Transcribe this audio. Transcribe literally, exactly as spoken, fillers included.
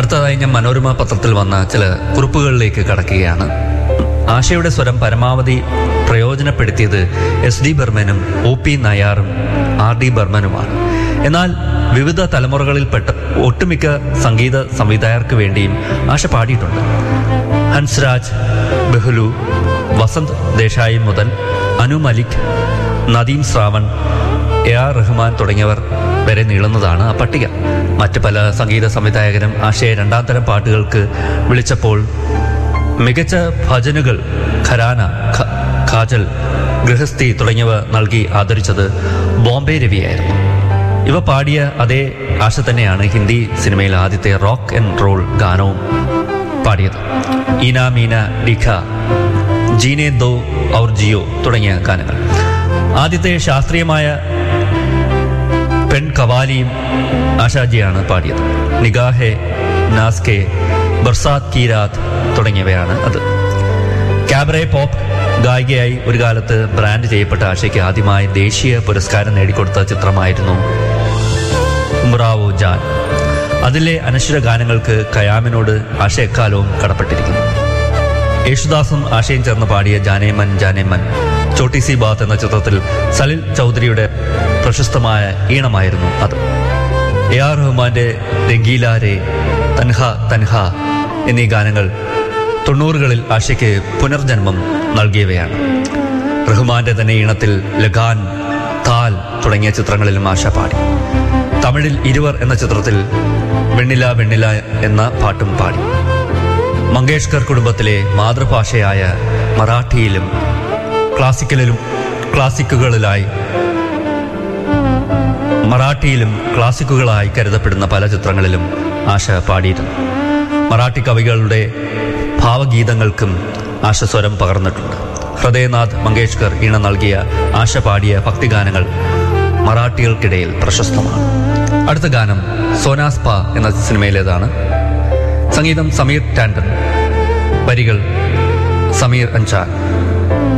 അടുത്തതായി ഞാൻ മനോരമ പത്രത്തിൽ വന്ന ചില കുറിപ്പുകളിലേക്ക് കടക്കുകയാണ്. ആശയുടെ സ്വരം പരമാവധി പ്രയോജനപ്പെടുത്തിയത് S D ബർമനും O P നയ്യാറും R D ബർമനുമാണ്. എന്നാൽ വിവിധ തലമുറകളിൽപ്പെട്ട ഒട്ടുമിക്ക സംഗീത സംവിധായകർക്ക് വേണ്ടിയും ആശ പാടിയിട്ടുണ്ട്. ഹൻസ്രാജ്, ബെഹ്ലു, വസന്ത് ദേശായി മുതൽ അനു മലിക്, നദീം ശ്രാവൺ, എ ആർ റഹ്മാൻ തുടങ്ങിയവർ വരെ നീളുന്നതാണ് ആ പട്ടിക. മറ്റ് പല സംഗീത സംവിധായകരും ആശയെ രണ്ടാം തരം പാട്ടുകൾക്ക് വിളിച്ചപ്പോൾ മികച്ച ഭജനുകൾ ഖരാന, ഖാജൽ, ഗൃഹസ്ഥി തുടങ്ങിയവ നൽകി ആദരിച്ചത് ബോംബെ രവിയായിരുന്നു. ഇവ പാടിയ അതേ ആശ തന്നെയാണ് ഹിന്ദി സിനിമയിൽ ആദ്യത്തെ റോക്ക് ആൻഡ് റോൾ ഗാനവും പാടിയത്. ഈന മീന ഡിഖ, ജീനെ ദോ ഔർ ജിയോ തുടങ്ങിയ ഗാനങ്ങൾ. ആദ്യത്തെ ശാസ്ത്രീയമായ പെൺ കവാലിയും ആശാജിയാണ് പാടിയത്. നിഗാഹെ, നാസ്കെ, ബർസാത് കി രാത് തുടങ്ങിയവയാണ് അത്. കാബറെ പോപ്പ് ഗായികയായി ഒരു കാലത്ത് ബ്രാൻഡ് ചെയ്യപ്പെട്ട ആശയ്ക്ക് ആദ്യമായി ദേശീയ പുരസ്കാരം നേടിക്കൊടുത്ത ചിത്രമായിരുന്നു ഉമ്രാവോ ജാൻ. അതിലെ അനശ്വര ഗാനങ്ങൾക്ക് കയാമിനോട് ആശ എക്കാലവും കടപ്പെട്ടിരിക്കുന്നു. യേശുദാസും ആശയും ചേർന്ന് പാടിയ ജാനേമൻ ജാനേമൻ, ചോട്ടി സി ബാത്ത് എന്ന ചിത്രത്തിൽ സലിൽ ചൗധരിയുടെ പ്രശസ്തമായ ഈണമായിരുന്നു അത്. എ ആർ റഹ്മാന്റെ രംഗീലാരെ, തൻഹ തൻഹ എന്നീ ഗാനങ്ങൾ തൊണ്ണൂറുകളിൽ ആശയ്ക്ക് പുനർജന്മം നൽകിയവയാണ്. റഹ്മാന്റെ തന്നെ ഈണത്തിൽ ലഗാൻ, താൽ തുടങ്ങിയ ചിത്രങ്ങളിലും ആശ പാടി. തമിഴിൽ ഇരുവർ എന്ന ചിത്രത്തിൽ വെണ്ണില വെണ്ണില എന്ന പാട്ടും പാടി. മങ്കേഷ്കർ കുടുംബത്തിലെ മാതൃഭാഷയായ മറാഠിയിലും ക്ലാസിക്കലിലും ക്ലാസിക്കുകളിലായി മറാഠിയിലും ക്ലാസിക്കുകളായി കരുതപ്പെടുന്ന പല ചിത്രങ്ങളിലും ആശ പാടിയിരുന്നു. മറാഠി കവികളുടെ ഭാവഗീതങ്ങൾക്കും ആശ സ്വരം പകർന്നിട്ടുണ്ട്. ഹൃദയനാഥ് മങ്കേഷ്കർ ഈണം നൽകിയ ആശ പാടിയ ഭക്തിഗാനങ്ങൾ മറാഠികൾക്കിടയിൽ പ്രശസ്തമാണ്. അടുത്ത ഗാനം സോനാസ്പ എന്ന സിനിമയിലേതാണ്. സംഗീതം സമീർ ടാൻഡൻ, വരികൾ സമീർ അൻചാൻ.